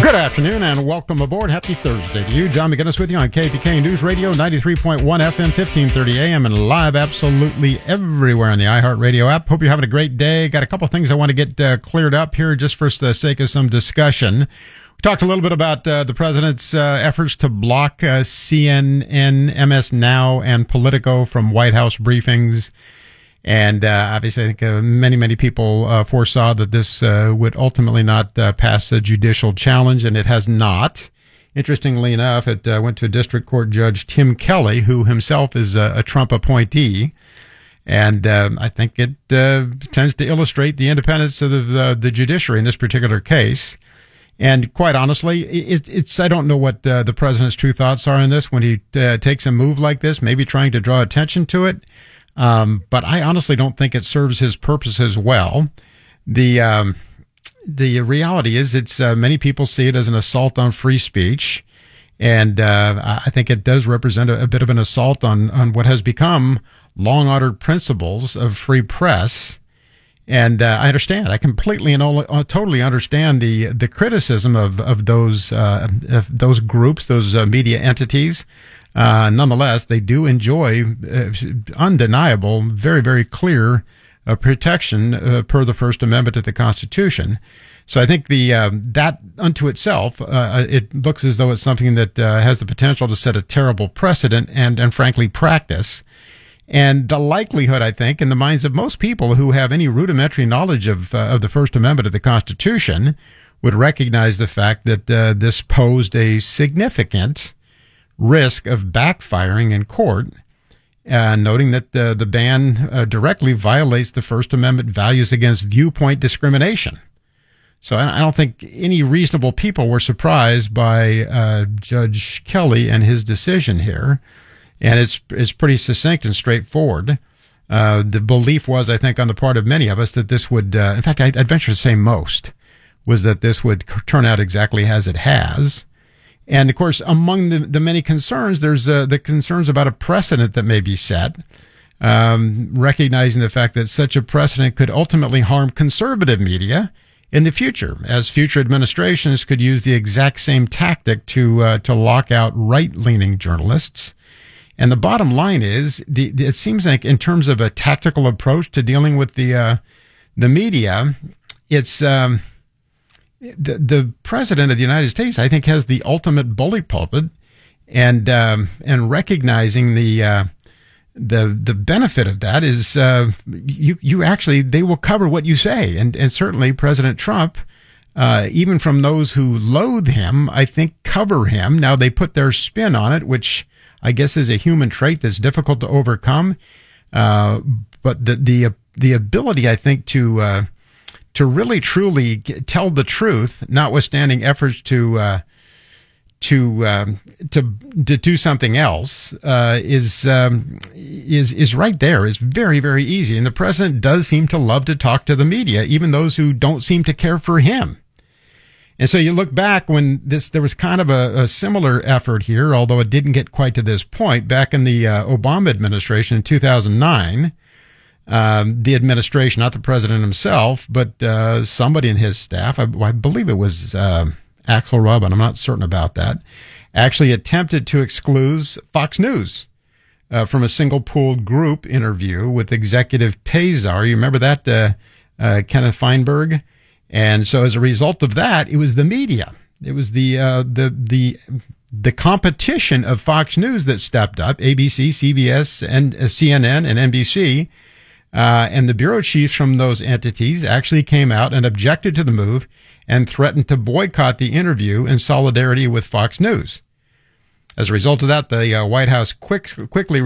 Good afternoon and welcome aboard. Happy Thursday to you. John McGinnis with you on KPK News Radio, 93.1 FM, 1530 AM, and live absolutely everywhere on the iHeartRadio app. Hope you're having a great day. Got a couple things I want to get cleared up here just for the sake of some discussion. We talked a little bit about the president's efforts to block CNN, MS Now, and Politico from White House briefings. And obviously, I think many people foresaw that this would ultimately not pass a judicial challenge, and it has not. Interestingly enough, it went to District Court Judge Tim Kelly, who himself is a Trump appointee. And I think it tends to illustrate the independence of the judiciary in this particular case. And quite honestly, I don't know what the president's true thoughts are in this when he takes a move like this, maybe trying to draw attention to it. But I honestly don't think it serves his purposes well. The reality is it's many people see it as an assault on free speech. And I think it does represent a bit of an assault on what has become long-ordered principles of free press. And I understand. I completely and totally understand the criticism of those groups, those media entities. Nonetheless, they do enjoy undeniable, very, very clear protection per the First Amendment to the Constitution. So I think that unto itself, it looks as though it's something that has the potential to set a terrible precedent and frankly, practice. And the likelihood, I think, in the minds of most people who have any rudimentary knowledge of the First Amendment of the Constitution would recognize the fact that this posed a significant risk of backfiring in court, noting that the ban directly violates the First Amendment values against viewpoint discrimination. So I don't think any reasonable people were surprised by Judge Kelly and his decision here. And it's pretty succinct and straightforward. The belief was, I think, on the part of many of us that this would, in fact, I'd venture to say most, was that this would turn out exactly as it has. And, of course, among the many concerns, there's the concerns about a precedent that may be set, recognizing the fact that such a precedent could ultimately harm conservative media in the future, as future administrations could use the exact same tactic to lock out right-leaning journalists. And the bottom line is, it seems like in terms of a tactical approach to dealing with the media, it's the president of the United States, I think, has the ultimate bully pulpit, and recognizing the benefit of that is you actually, they will cover what you say, and certainly President Trump, even from those who loathe him, I think cover him. Now they put their spin on it, which I guess is a human trait that's difficult to overcome. But the ability, I think, to really truly tell the truth, notwithstanding efforts to do something else, is right there. Is very, very easy. And the president does seem to love to talk to the media, even those who don't seem to care for him. And so you look back when there was kind of a similar effort here, although it didn't get quite to this point, back in the Obama administration in 2009, the administration, not the president himself, but somebody in his staff, I believe it was Axelrod, but I'm not certain about that, actually attempted to exclude Fox News from a single pooled group interview with executive pay czar. You remember that, Kenneth Feinberg? And so as a result of that, it was the media. It was the competition of Fox News that stepped up, ABC, CBS, and CNN, and NBC. And the bureau chiefs from those entities actually came out and objected to the move and threatened to boycott the interview in solidarity with Fox News. As a result of that, the White House quickly